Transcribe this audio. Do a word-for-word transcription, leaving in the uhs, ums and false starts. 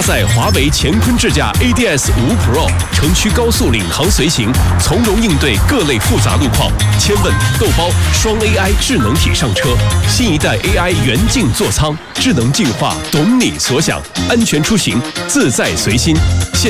搭载华为乾坤智驾 A D S 五 Pro， 城区高速领航随行，从容应对各类复杂路况。千问豆包双 A I 智能体上车，新一代 A I 元镜座舱，智能进化，懂你所想，安全出行，自在随心。